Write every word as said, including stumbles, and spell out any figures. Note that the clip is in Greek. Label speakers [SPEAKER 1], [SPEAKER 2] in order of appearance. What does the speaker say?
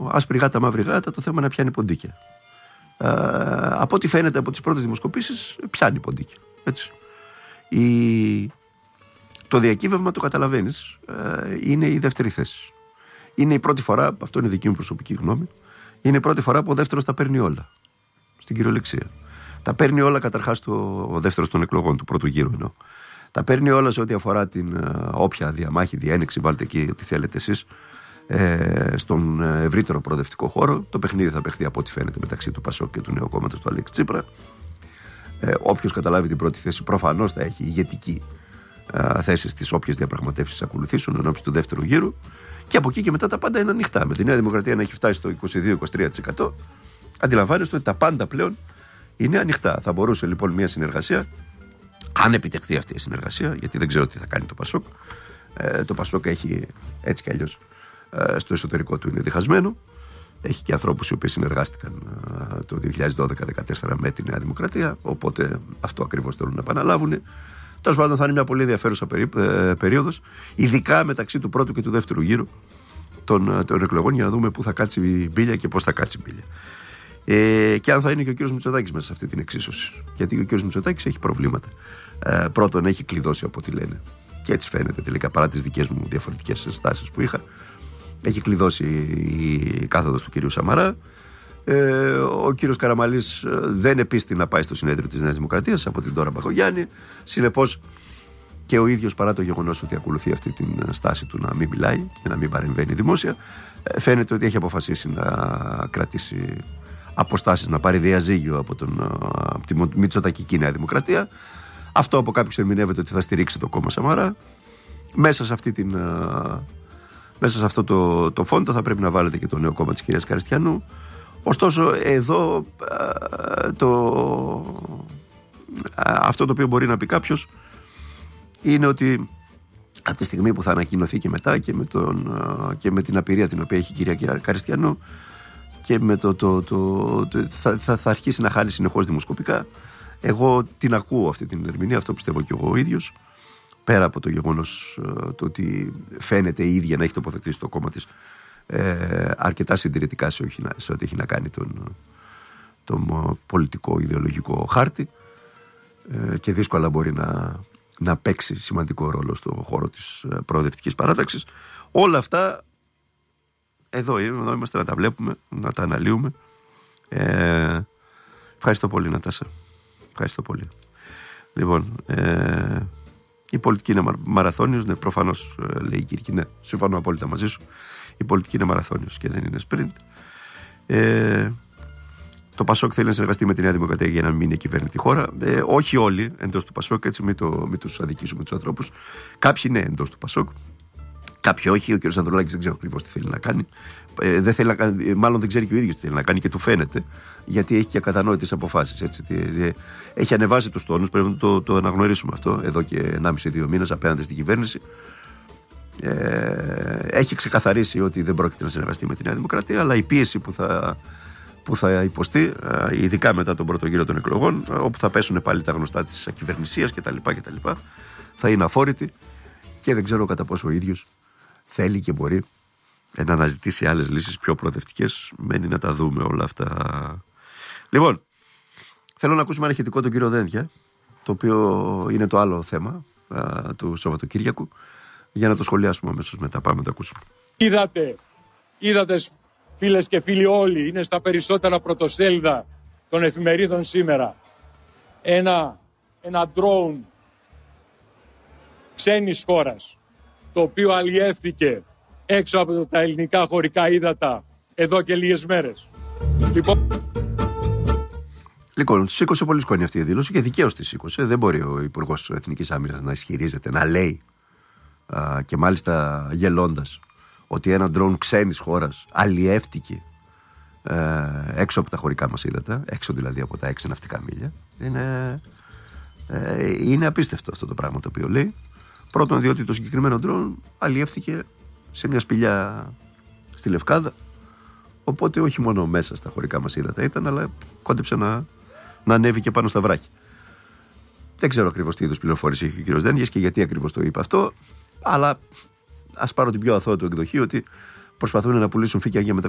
[SPEAKER 1] άσπρη γάτα, μαύρη γάτα, το θέμα είναι να πιάνει ποντίκια. Ε, από ό,τι φαίνεται από τις πρώτες δημοσκοπήσεις, πιάνει ποντίκια. Έτσι. Η... Το διακύβευμα, το καταλαβαίνεις, ε, είναι η δεύτερη θέση. Είναι η πρώτη φορά, αυτό είναι δική μου προσωπική γνώμη, είναι η πρώτη φορά που ο δεύτερος τα παίρνει όλα. Στην κυριολεξία. Τα παίρνει όλα καταρχάς το, ο δεύτερος των εκλογών, του πρώτου γύρου εννοώ. Τα παίρνει όλα σε ό,τι αφορά την uh, όποια διαμάχη, διένεξη, βάλτε εκεί ό,τι θέλετε εσείς, ε, στον ευρύτερο προοδευτικό χώρο. Το παιχνίδι θα παιχθεί από ό,τι φαίνεται μεταξύ του Πασόκ και του νέου κόμματος του Αλέξη Τσίπρα. Ε, όποιος καταλάβει την πρώτη θέση προφανώς θα έχει ηγετική uh, θέση στις όποιες διαπραγματεύσεις ακολουθήσουν ενώπιση του δεύτερου γύρου. Και από εκεί και μετά τα πάντα είναι ανοιχτά. Με τη Νέα Δημοκρατία να έχει φτάσει στο είκοσι δύο με είκοσι τρία τοις εκατό, αντιλαμβάνεστε ότι τα πάντα πλέον είναι ανοιχτά. Θα μπορούσε λοιπόν μια συνεργασία, αν επιτευχθεί αυτή η συνεργασία, γιατί δεν ξέρω τι θα κάνει το Πασόκ. Ε, το Πασόκ έχει έτσι κι αλλιώς ε, στο εσωτερικό του είναι διχασμένο. Έχει και ανθρώπους οι οποίοι συνεργάστηκαν ε, το δύο χιλιάδες δώδεκα με δύο χιλιάδες δεκατέσσερα με τη Νέα Δημοκρατία. Οπότε αυτό ακριβώς θέλουν να επαναλάβουν. Τέλος πάντων, θα είναι μια πολύ ενδιαφέρουσα περί, ε, περίοδος, ειδικά μεταξύ του πρώτου και του δεύτερου γύρου των, των εκλογών, για να δούμε πού θα κάτσει η μπίλια και πώς θα κάτσει η μπίλια. Ε, και αν θα είναι και ο κύριος Μητσοτάκης μέσα σε αυτή την εξίσωση. Γιατί ο κύριος Μητσοτάκης έχει προβλήματα. Ε, πρώτον, έχει κλειδώσει από ό,τι λένε. Και έτσι φαίνεται τελικά, παρά τις δικές μου διαφορετικές στάσεις που είχα. Έχει κλειδώσει η κάθοδος του κυρίου Σαμαρά. Ε, ο κύριος Καραμανλής δεν επίστη να πάει στο συνέδριο της Νέας Δημοκρατίας από την Ντόρα Μπακογιάννη. Συνεπώς και ο ίδιος, παρά το γεγονός ότι ακολουθεί αυτή την στάση του να μην μιλάει και να μην παρεμβαίνει δημόσια, φαίνεται ότι έχει αποφασίσει να κρατήσει αποστάσεις, να πάρει διαζύγιο από, τον, από τη Μητσοτακική Νέα Δημοκρατία. Αυτό από κάποιους ερμηνεύεται ότι θα στηρίξει το κόμμα Σαμαρά. Μέσα σε, αυτή την, μέσα σε αυτό το, το φόντο θα πρέπει να βάλετε και το νέο κόμμα της κυρίας Καριστιανού. Ωστόσο εδώ το, αυτό το οποίο μπορεί να πει κάποιος είναι ότι από τη στιγμή που θα ανακοινωθεί και μετά και με, τον, και με την απειρία την οποία έχει η κυρία Καριστιανού και με το, το, το, το θα, θα, θα αρχίσει να χάνει συνεχώς δημοσκοπικά. Εγώ την ακούω αυτή την ερμηνεία, αυτό πιστεύω και εγώ ο ίδιος, πέρα από το γεγονός το ότι φαίνεται η ίδια να έχει τοποθετήσει το κόμμα της ε, αρκετά συντηρητικά σε, όχι, σε ό,τι έχει να κάνει τον, τον πολιτικό ιδεολογικό χάρτη ε, και δύσκολα μπορεί να, να παίξει σημαντικό ρόλο στον χώρο της προοδευτικής παράταξης. Όλα αυτά εδώ, εδώ είμαστε να τα βλέπουμε, να τα αναλύουμε. Ε, ευχαριστώ πολύ, Νατάσα. Ευχαριστώ πολύ. Λοιπόν, ε, η πολιτική είναι μαραθώνιος, ναι, προφανώς, ε, λέει η Κύρκη, ναι, συμφωνώ απόλυτα μαζί σου. Η πολιτική είναι μαραθώνιος και δεν είναι sprint. Ε, το Πασόκ θέλει να συνεργαστεί με τη Νέα Δημοκρατία για να μην κυβέρνει τη χώρα. Ε, όχι όλοι εντός του Πασόκ, έτσι μην, το, μην τους αδικήσουμε τους ανθρώπους. Κάποιοι είναι εντός του Πασόκ. Κάποιοι όχι. Ο κ. Ανδρουλάκης δεν ξέρω ακριβώς τι θέλει να κάνει. Ε, δεν θέλει να κάνει. Μάλλον δεν ξέρει και ο ίδιος τι θέλει να κάνει και του φαίνεται, γιατί έχει και ακατανόητες αποφάσεις. Έτσι. Έχει ανεβάσει τους τόνους, πρέπει να το, το αναγνωρίσουμε αυτό, εδώ και ενάμιση δύο μήνες απέναντι στην κυβέρνηση. Ε, έχει ξεκαθαρίσει ότι δεν πρόκειται να συνεργαστεί με τη Νέα Δημοκρατία, αλλά η πίεση που θα, που θα υποστεί, ειδικά μετά τον πρώτο γύρο των εκλογών, όπου θα πέσουν πάλι τα γνωστά της ακυβερνησίας κτλ., θα είναι αφόρητη και δεν ξέρω κατά πόσο ο ίδιος θέλει και μπορεί να αναζητήσει άλλες λύσεις πιο προοδευτικές. Μένει να τα δούμε όλα αυτά. Λοιπόν, θέλω να ακούσουμε ένα ηχητικό τον κύριο Δένδια, το οποίο είναι το άλλο θέμα α, του Σαββατοκύριακου, για να το σχολιάσουμε αμέσως μετά. Πάμε να το ακούσουμε.
[SPEAKER 2] Είδατε, είδατε φίλες και φίλοι όλοι, είναι στα περισσότερα πρωτοσέλιδα των εφημερίδων σήμερα. Ένα, ένα drone ξένης χώρας, το οποίο αλλιεύθηκε έξω από τα ελληνικά χωρικά ύδατα εδώ και λίγες μέρες. Λοιπόν,
[SPEAKER 1] λοιπόν σήκωσε πολύ σκόνη αυτή η δήλωση και δικαίως τη σήκωσε. Δεν μπορεί ο Υπουργός Εθνικής Άμυνας να ισχυρίζεται, να λέει α, και μάλιστα γελώντας ότι ένα ντρόουν ξένης χώρας αλλιεύτηκε ε, έξω από τα χωρικά μας ύδατα, έξω δηλαδή από τα έξι ναυτικά μίλια. Είναι, ε, είναι απίστευτο αυτό το πράγμα το οποίο λέει. Πρώτον, διότι το συγκεκριμένο ντρόουν αλλιεύτηκε σε μια σπηλιά στη Λευκάδα, οπότε όχι μόνο μέσα στα χωρικά μας ύδατα ήταν, αλλά κόντεψε να, να ανέβει και πάνω στα βράχια. Δεν ξέρω ακριβώς τι είδους πληροφόρηση έχει ο κύριος Δένδιας και γιατί ακριβώς το είπε αυτό, αλλά ας πάρω την πιο αθώα του εκδοχή, ότι προσπαθούν να πουλήσουν φύκια για μετα